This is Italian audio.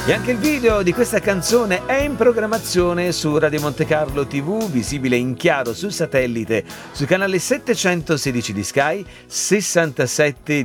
E anche il video di questa canzone è in programmazione su Radio Monte Carlo TV, visibile in chiaro sul satellite, sul canale 716 di Sky, 67